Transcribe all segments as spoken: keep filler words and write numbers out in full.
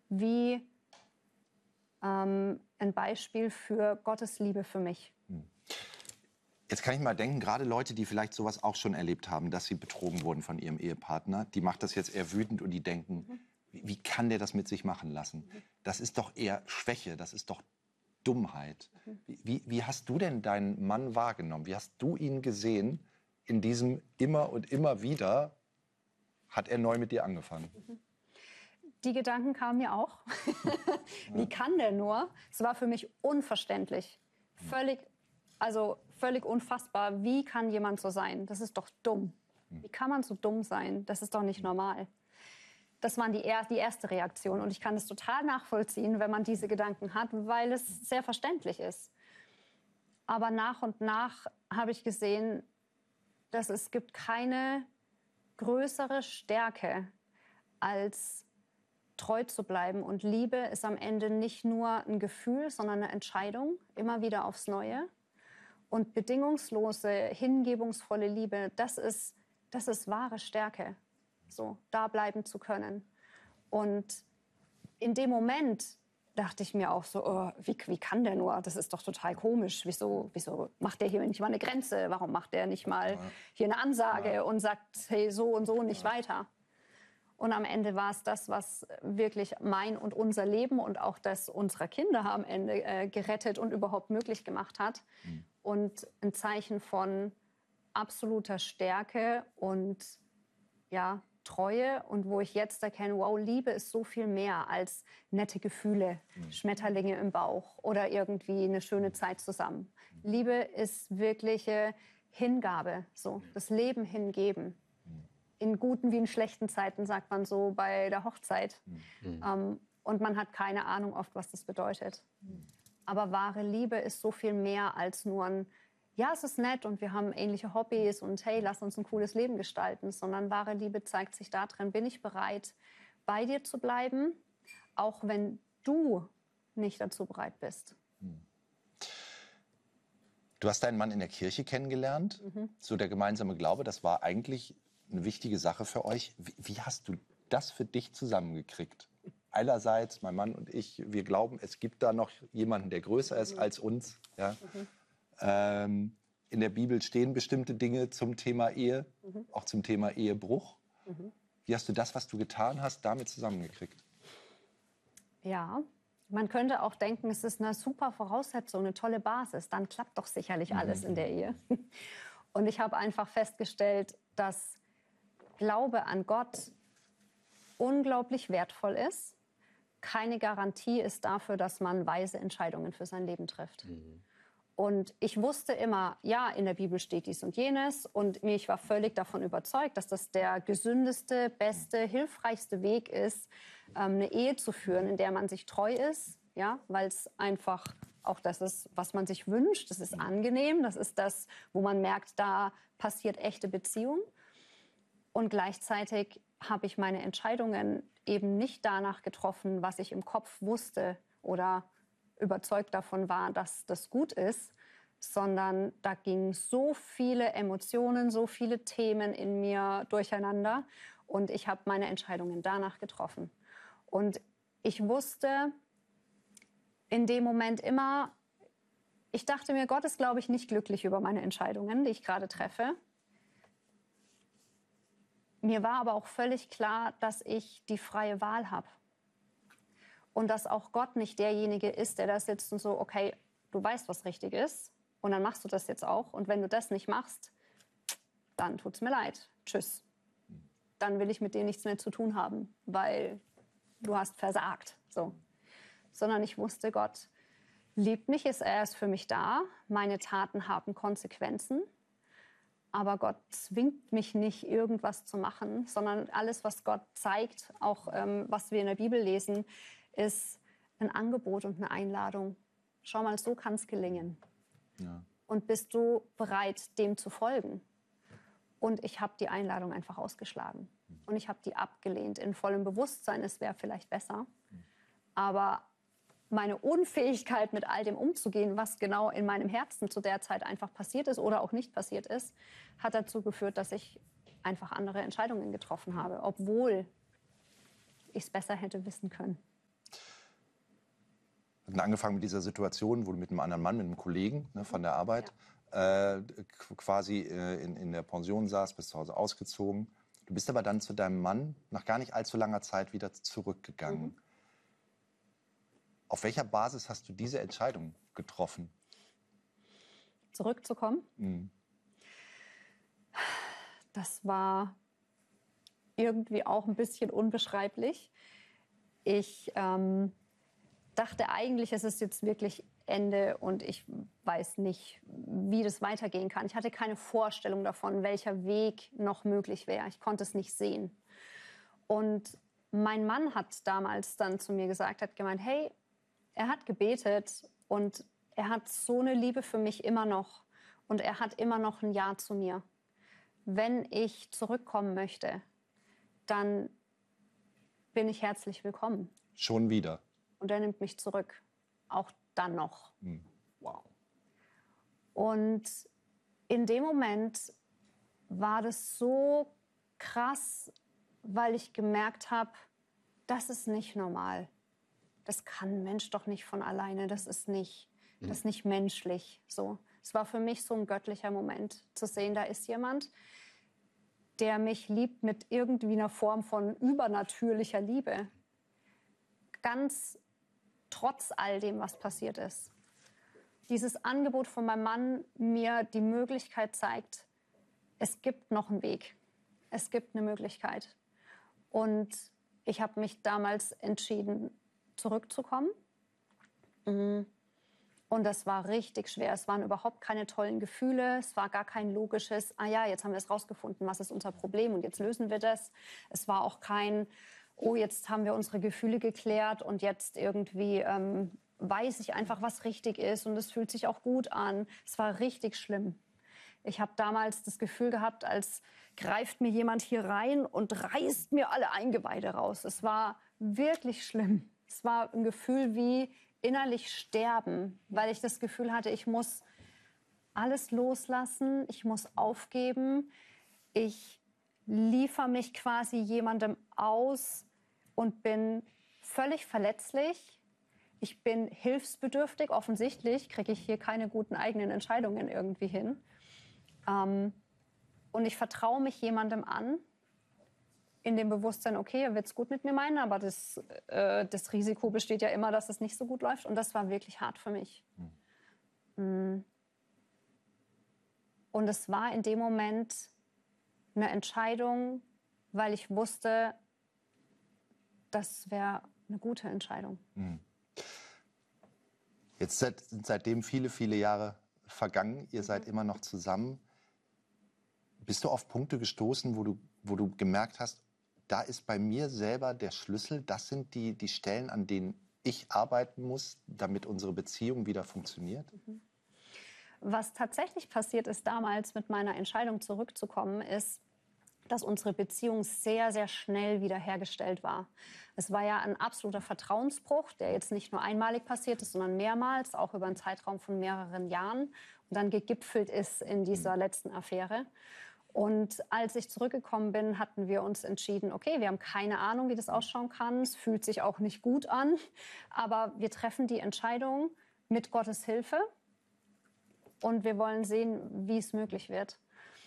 wie ähm, ein Beispiel für Gottes Liebe für mich. Jetzt kann ich mal denken, gerade Leute, die vielleicht sowas auch schon erlebt haben, dass sie betrogen wurden von ihrem Ehepartner, die macht das jetzt eher wütend und die denken, mhm. wie, wie kann der das mit sich machen lassen? Mhm. Das ist doch eher Schwäche, das ist doch Dummheit. Mhm. Wie, wie hast du denn deinen Mann wahrgenommen? Wie hast du ihn gesehen in diesem immer und immer wieder hat er neu mit dir angefangen? Mhm. Die Gedanken kamen mir auch. Wie kann der nur? Es war für mich unverständlich. Völlig, also völlig unfassbar. Wie kann jemand so sein? Das ist doch dumm. Wie kann man so dumm sein? Das ist doch nicht normal. Das war die, die erste Reaktion. Und ich kann es total nachvollziehen, wenn man diese Gedanken hat, weil es sehr verständlich ist. Aber nach und nach habe ich gesehen, dass es gibt keine größere Stärke als treu zu bleiben. Und Liebe ist am Ende nicht nur ein Gefühl, sondern eine Entscheidung, immer wieder aufs Neue. Und bedingungslose, hingebungsvolle Liebe, das ist, das ist wahre Stärke, so da bleiben zu können. Und in dem Moment dachte ich mir auch so, oh, wie, wie kann der nur? Das ist doch total komisch. Wieso, wieso macht der hier nicht mal eine Grenze? Warum macht der nicht mal hier eine Ansage und sagt, hey, so und so nicht weiter? Und am Ende war es das, was wirklich mein und unser Leben und auch das unserer Kinder am Ende äh, gerettet und überhaupt möglich gemacht hat. Mhm. Und ein Zeichen von absoluter Stärke und ja, Treue. Und wo ich jetzt erkenne, wow, Liebe ist so viel mehr als nette Gefühle, mhm. Schmetterlinge im Bauch oder irgendwie eine schöne Zeit zusammen. Mhm. Liebe ist wirkliche Hingabe, so das Leben hingeben. In guten wie in schlechten Zeiten, sagt man so bei der Hochzeit. Mhm. Ähm, und man hat keine Ahnung oft, was das bedeutet. Mhm. Aber wahre Liebe ist so viel mehr als nur ein, ja, es ist nett und wir haben ähnliche Hobbys und hey, lass uns ein cooles Leben gestalten. Sondern wahre Liebe zeigt sich darin, bin ich bereit, bei dir zu bleiben, auch wenn du nicht dazu bereit bist. Mhm. Du hast deinen Mann in der Kirche kennengelernt. Mhm. So der gemeinsame Glaube, das war eigentlich eine wichtige Sache für euch. Wie, wie hast du das für dich zusammengekriegt? Einerseits, mein Mann und ich, wir glauben, es gibt da noch jemanden, der größer ist mhm. als uns. Ja? Mhm. Ähm, in der Bibel stehen bestimmte Dinge zum Thema Ehe, mhm. auch zum Thema Ehebruch. Mhm. Wie hast du das, was du getan hast, damit zusammengekriegt? Ja, man könnte auch denken, es ist eine super Voraussetzung, eine tolle Basis. Dann klappt doch sicherlich mhm. alles in der Ehe. Und ich habe einfach festgestellt, dass Glaube an Gott unglaublich wertvoll ist. Keine Garantie ist dafür, dass man weise Entscheidungen für sein Leben trifft. Mhm. Und ich wusste immer, ja, in der Bibel steht dies und jenes. Und ich war völlig davon überzeugt, dass das der gesündeste, beste, hilfreichste Weg ist, eine Ehe zu führen, in der man sich treu ist. Ja, weil es einfach auch das ist, was man sich wünscht. Das ist angenehm. Das ist das, wo man merkt, da passiert echte Beziehung. Und gleichzeitig habe ich meine Entscheidungen eben nicht danach getroffen, was ich im Kopf wusste oder überzeugt davon war, dass das gut ist, sondern da gingen so viele Emotionen, so viele Themen in mir durcheinander. Und ich habe meine Entscheidungen danach getroffen. Und ich wusste in dem Moment immer, ich dachte mir, Gott ist, glaube ich, nicht glücklich über meine Entscheidungen, die ich gerade treffe. Mir war aber auch völlig klar, dass ich die freie Wahl habe. Und dass auch Gott nicht derjenige ist, der da sitzt und so, okay, du weißt, was richtig ist. Und dann machst du das jetzt auch. Und wenn du das nicht machst, dann tut's mir leid. Tschüss. Dann will ich mit dir nichts mehr zu tun haben, weil du hast versagt. So. Sondern ich wusste, Gott liebt mich, ist er ist für mich da. Meine Taten haben Konsequenzen. Aber Gott zwingt mich nicht, irgendwas zu machen, sondern alles, was Gott zeigt, auch ähm, was wir in der Bibel lesen, ist ein Angebot und eine Einladung. Schau mal, so kann es gelingen. Ja. Und bist du bereit, dem zu folgen? Und ich habe die Einladung einfach ausgeschlagen. Und ich habe die abgelehnt in vollem Bewusstsein, es wäre vielleicht besser. Aber meine Unfähigkeit, mit all dem umzugehen, was genau in meinem Herzen zu der Zeit einfach passiert ist oder auch nicht passiert ist, hat dazu geführt, dass ich einfach andere Entscheidungen getroffen habe, obwohl ich es besser hätte wissen können. Hat angefangen mit dieser Situation, wo du mit einem anderen Mann, mit einem Kollegen, ne, von der Arbeit, ja. äh, quasi äh, in, in der Pension saß, bist zu Hause ausgezogen. Du bist aber dann zu deinem Mann nach gar nicht allzu langer Zeit wieder zurückgegangen. Mhm. Auf welcher Basis hast du diese Entscheidung getroffen? Zurückzukommen? Mhm. Das war irgendwie auch ein bisschen unbeschreiblich. Ich ähm, dachte eigentlich, es ist jetzt wirklich Ende und ich weiß nicht, wie das weitergehen kann. Ich hatte keine Vorstellung davon, welcher Weg noch möglich wäre. Ich konnte es nicht sehen. Und mein Mann hat damals dann zu mir gesagt, hat gemeint, hey, er hat gebetet und er hat so eine Liebe für mich immer noch und er hat immer noch ein Ja zu mir. Wenn ich zurückkommen möchte, dann bin ich herzlich willkommen. Schon wieder. Und er nimmt mich zurück. Auch dann noch. Hm. Wow. Und in dem Moment war das so krass, weil ich gemerkt habe, das ist nicht normal. Das kann ein Mensch doch nicht von alleine. Das ist nicht, das ist nicht menschlich. So. Es war für mich so ein göttlicher Moment, zu sehen, da ist jemand, der mich liebt mit irgendwie einer Form von übernatürlicher Liebe. Ganz trotz all dem, was passiert ist. Dieses Angebot von meinem Mann mir die Möglichkeit zeigt, es gibt noch einen Weg. Es gibt eine Möglichkeit. Und ich habe mich damals entschieden, zurückzukommen. Und das war richtig schwer. Es waren überhaupt keine tollen Gefühle. Es war gar kein logisches, ah ja, jetzt haben wir es rausgefunden, was ist unser Problem und jetzt lösen wir das. Es war auch kein, oh, jetzt haben wir unsere Gefühle geklärt und jetzt irgendwie ähm, weiß ich einfach, was richtig ist und es fühlt sich auch gut an. Es war richtig schlimm. Ich habe damals das Gefühl gehabt, als greift mir jemand hier rein und reißt mir alle Eingeweide raus. Es war wirklich schlimm. Es war ein Gefühl wie innerlich sterben, weil ich das Gefühl hatte, ich muss alles loslassen, ich muss aufgeben, ich liefere mich quasi jemandem aus und bin völlig verletzlich. Ich bin hilfsbedürftig. Offensichtlich kriege ich hier keine guten eigenen Entscheidungen irgendwie hin. Ähm, und ich vertraue mich jemandem an, in dem Bewusstsein, okay, er wird es gut mit mir meinen, aber das, äh, das Risiko besteht ja immer, dass es nicht so gut läuft. Und das war wirklich hart für mich. Mhm. Und es war in dem Moment eine Entscheidung, weil ich wusste, das wäre eine gute Entscheidung. Mhm. Jetzt sind seitdem viele, viele Jahre vergangen. Ihr seid immer noch zusammen. Bist du auf Punkte gestoßen, wo du, wo du gemerkt hast, da ist bei mir selber der Schlüssel, das sind die, die Stellen, an denen ich arbeiten muss, damit unsere Beziehung wieder funktioniert? Was tatsächlich passiert ist damals mit meiner Entscheidung zurückzukommen, ist, dass unsere Beziehung sehr, sehr schnell wiederhergestellt war. Es war ja ein absoluter Vertrauensbruch, der jetzt nicht nur einmalig passiert ist, sondern mehrmals, auch über einen Zeitraum von mehreren Jahren und dann gegipfelt ist in dieser letzten Affäre. Und als ich zurückgekommen bin, hatten wir uns entschieden, okay, wir haben keine Ahnung, wie das ausschauen kann. Es fühlt sich auch nicht gut an. Aber wir treffen die Entscheidung mit Gottes Hilfe. Und wir wollen sehen, wie es möglich wird.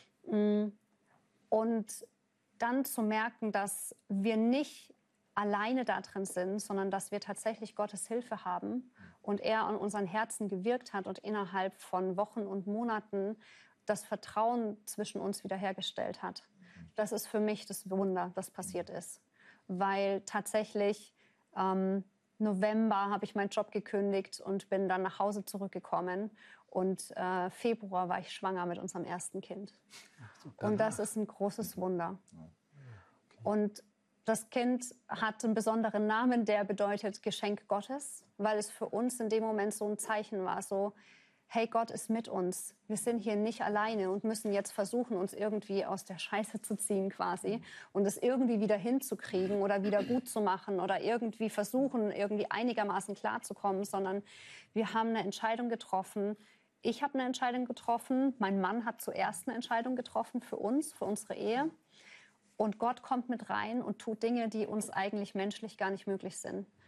Und dann zu merken, dass wir nicht alleine da drin sind, sondern dass wir tatsächlich Gottes Hilfe haben und er an unseren Herzen gewirkt hat und innerhalb von Wochen und Monaten das Vertrauen zwischen uns wiederhergestellt hat. Das ist für mich das Wunder, das passiert ist. Weil tatsächlich ähm, November habe ich meinen Job gekündigt und bin dann nach Hause zurückgekommen. Und äh, Februar war ich schwanger mit unserem ersten Kind. Und das ist ein großes Wunder. Und das Kind hat einen besonderen Namen, der bedeutet Geschenk Gottes, weil es für uns in dem Moment so ein Zeichen war, so, hey, Gott ist mit uns. Wir sind hier nicht alleine und müssen jetzt versuchen, uns irgendwie aus der Scheiße zu ziehen quasi und es irgendwie wieder hinzukriegen oder wieder gut zu machen oder irgendwie versuchen, irgendwie einigermaßen klarzukommen, sondern wir haben eine Entscheidung getroffen. Ich habe eine Entscheidung getroffen. Mein Mann hat zuerst eine Entscheidung getroffen für uns, für unsere Ehe. Und Gott kommt mit rein und tut Dinge, die uns eigentlich menschlich gar nicht möglich sind.